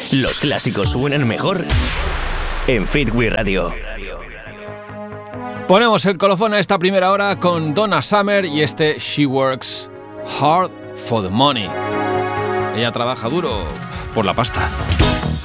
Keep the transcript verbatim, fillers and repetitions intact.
Los clásicos suenan mejor en Fitwi Radio. Ponemos el colofón a esta primera hora con Donna Summer y este She Works Hard for the Money. Ella trabaja duro por la pasta.